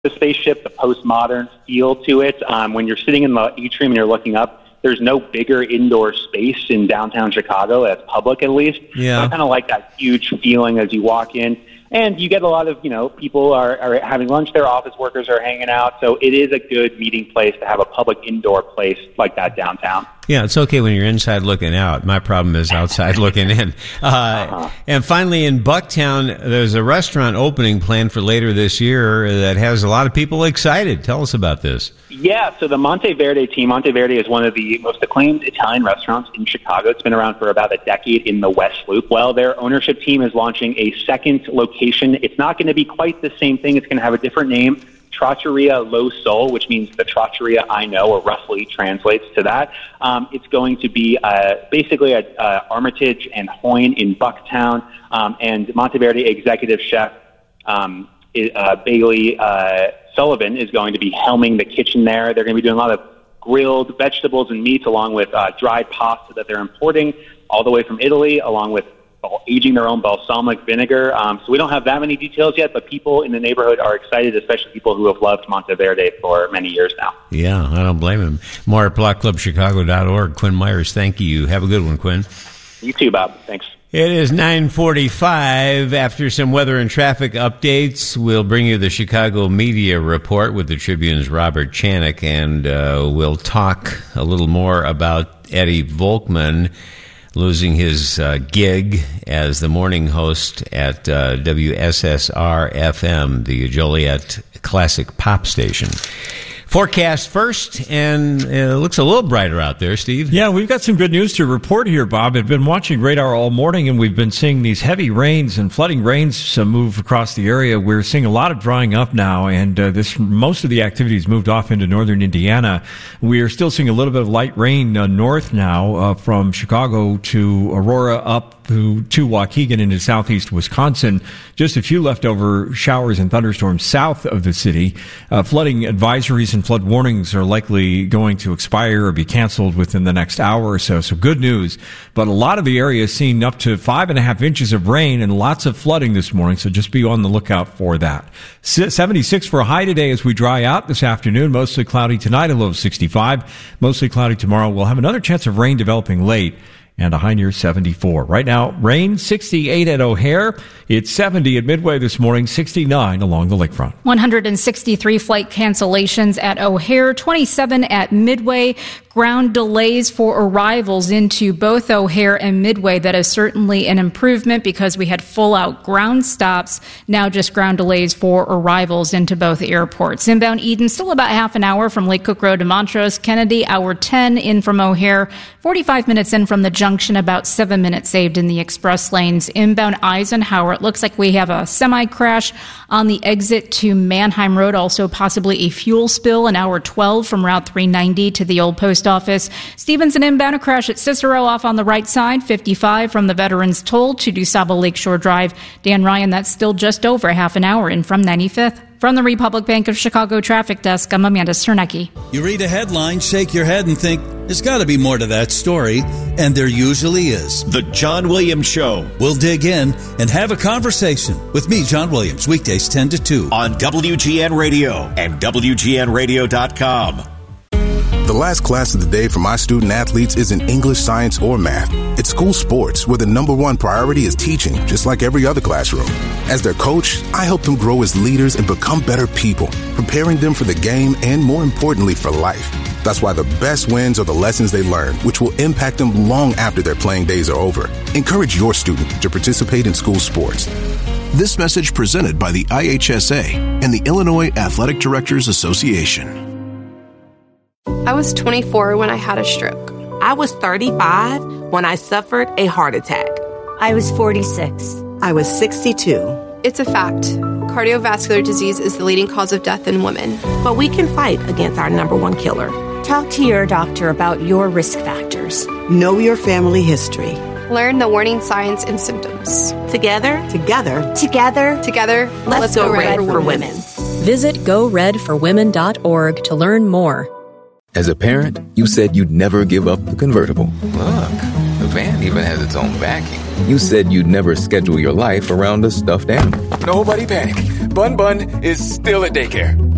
the spaceship, the postmodern feel to it. When you're sitting in the atrium and you're looking up, there's no bigger indoor space in downtown Chicago, that's public at least. Yeah. So I kind of like that huge feeling as you walk in. And you get a lot of, people are having lunch there, office workers are hanging out. So it is a good meeting place to have a public indoor place like that downtown. Yeah, it's okay when you're inside looking out. My problem is outside looking in. And finally, in Bucktown, there's a restaurant opening planned for later this year that has a lot of people excited. Tell us about this. Yeah, so the Monteverde team, Monteverde is one of the most acclaimed Italian restaurants in Chicago. It's been around for about a decade in the West Loop. Well, their ownership team is launching a second location. It's not going to be quite the same thing. It's going to have a different name, Trattoria Lo Sol, which means the trattoria I know, or roughly translates to that. It's going to be basically a Armitage and Hoyne in Bucktown, and Monteverde executive chef Bailey Sullivan is going to be helming the kitchen there. They're going to be doing a lot of grilled vegetables and meats along with dried pasta that they're importing all the way from Italy, along with aging their own balsamic vinegar. So we don't have that many details yet, but people in the neighborhood are excited, especially people who have loved Monteverde for many years now. Yeah, I don't blame him. More at blockclubchicago.org. Quinn Myers, thank you. Have a good one, Quinn. You too, Bob. Thanks. It is 9:45. After some weather and traffic updates, we'll bring you the Chicago Media Report with the Tribune's Robert Chanik, and we'll talk a little more about Eddie Volkman losing his gig as the morning host at WSSR-FM, the Joliet Classic Pop Station. Forecast first, and it looks a little brighter out there, Steve. Yeah, we've got some good news to report here, Bob. I've been watching radar all morning, and we've been seeing these heavy rains and flooding rains move across the area. We're seeing a lot of drying up now, and most of the activity's moved off into northern Indiana. We are still seeing a little bit of light rain north now from Chicago to Aurora up to Waukegan into southeast Wisconsin. Just a few leftover showers and thunderstorms south of the city. Flooding advisories and flood warnings are likely going to expire or be canceled within the next hour or so. So good news. But a lot of the area is seeing up to 5.5 inches of rain and lots of flooding this morning. So just be on the lookout for that. 76 for a high today as we dry out this afternoon. Mostly cloudy tonight, a low of 65. Mostly cloudy tomorrow. We'll have another chance of rain developing late, and a high near 74. Right now, rain, 68 at O'Hare. It's 70 at Midway this morning, 69 along the lakefront. 163 flight cancellations at O'Hare, 27 at Midway. Ground delays for arrivals into both O'Hare and Midway. That is certainly an improvement because we had full-out ground stops. Now just ground delays for arrivals into both airports. Inbound Eden, still about half an hour from Lake Cook Road to Montrose. Kennedy, hour 10 in from O'Hare. 45 minutes in from the junction, about 7 minutes saved in the express lanes. Inbound Eisenhower, it looks like we have a semi-crash on the exit to Mannheim Road. Also possibly a fuel spill in hour 12 from Route 390 to the old post office. Stevenson inbound, a crash at Cicero off on the right side. 55 from the Veterans Toll to DuSable Lakeshore Drive. Dan Ryan, that's still just over half an hour in from 95th. From the Republic Bank of Chicago Traffic Desk, I'm Amanda Cernecki. You read a headline, shake your head, and think, there's got to be more to that story, and there usually is. The John Williams Show. We'll dig in and have a conversation with me, John Williams, weekdays 10 to 2. On WGN Radio and WGNradio.com. The last class of the day for my student athletes isn't English, science, or math. It's school sports, where the number one priority is teaching, just like every other classroom. As their coach, I help them grow as leaders and become better people, preparing them for the game and, more importantly, for life. That's why the best wins are the lessons they learn, which will impact them long after their playing days are over. Encourage your student to participate in school sports. This message presented by the IHSA and the Illinois Athletic Directors Association. I was 24 when I had a stroke. I was 35 when I suffered a heart attack. I was 46. I was 62. It's a fact. Cardiovascular disease is the leading cause of death in women. But we can fight against our number one killer. Talk to your doctor about your risk factors. Know your family history. Learn the warning signs and symptoms. Together, let's go red for women. Visit GoRedForWomen.org to learn more. As a parent, you said you'd never give up the convertible. Look, the van even has its own backing. You said you'd never schedule your life around a stuffed animal. Nobody panic. Bun Bun is still at daycare.